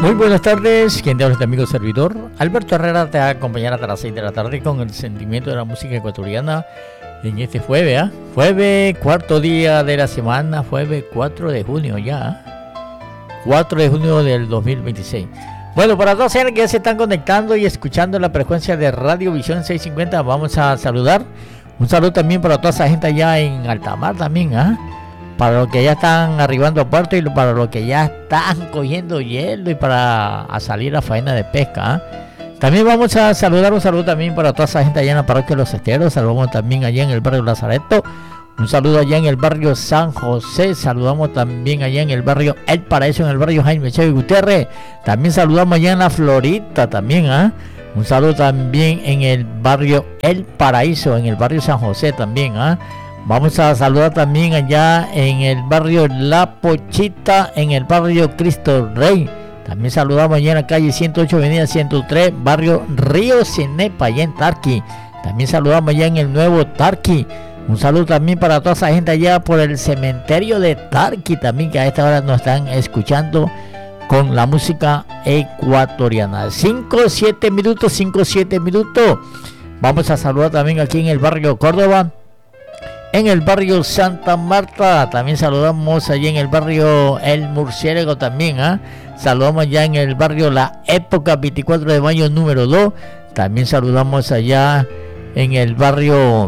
Muy buenas tardes, quien te habla este amigo servidor. Alberto Herrera te va a acompañar hasta las 6 de la tarde con el sentimiento de la música ecuatoriana en este jueves, Jueves, cuarto día de la semana, jueves 4 de junio ya, 4 de junio del 2026. Bueno, para todos los que ya se están conectando y escuchando la frecuencia de Radio Visión 650, vamos a saludar. Un saludo también para toda esa gente allá en alta mar también, para los que ya están arribando a puerto y para los que ya están cogiendo hielo y para a salir a faena de pesca. También vamos a saludar, un saludo también para toda esa gente allá en la parroquia de Los Esteros. Saludamos también allá en el barrio Lazareto. Un saludo allá en el barrio San José. Saludamos también allá en el barrio El Paraíso, en el barrio Jaime Chávez Gutiérrez. También saludamos allá en la Florita también, Un saludo también en el barrio El Paraíso, en el barrio San José también, Vamos a saludar también allá en el barrio La Pochita, en el barrio Cristo Rey. También saludamos allá en la calle 108, avenida 103, barrio Río Cenepa, allá en Tarqui. También saludamos allá en el nuevo Tarqui. Un saludo también para toda esa gente allá por el cementerio de Tarqui también, que a esta hora nos están escuchando con la música ecuatoriana. 5-7 minutos. Vamos a saludar también aquí en el barrio Córdoba, en el barrio Santa Marta. También saludamos allá en el barrio El Murciélago también, Saludamos allá en el barrio La Época, 24 de mayo número 2. También saludamos allá en el barrio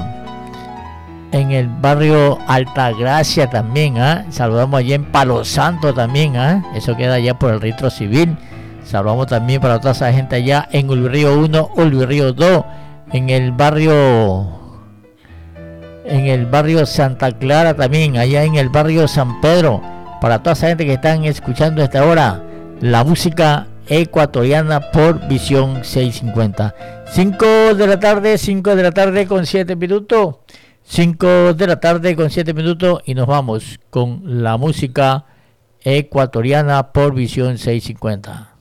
Altagracia también, Saludamos allá en Palo Santo también, Eso queda allá por el registro civil. Saludamos también para toda esa gente allá en Ulvirrío 1, Ulvirrío 2, en el barrio Santa Clara también, allá en el barrio San Pedro. Para toda esa gente que están escuchando a esta hora la música ecuatoriana por Visión 650. 5 de la tarde con 7 minutos. 5 de la tarde con 7 minutos y nos vamos con la música ecuatoriana por Visión 650.